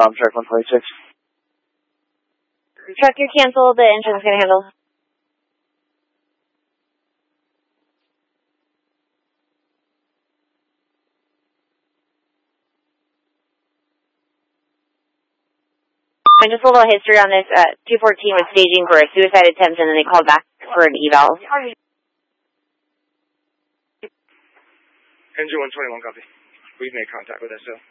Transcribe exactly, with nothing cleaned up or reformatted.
Problem Truck one twenty-six. Truck, you're canceled. The engine's going to handle. And just a little history on this. Uh, two fourteen was staging for a suicide attempt, and then they called back for an eval. Engine one twenty-one, copy. We've made contact with S O.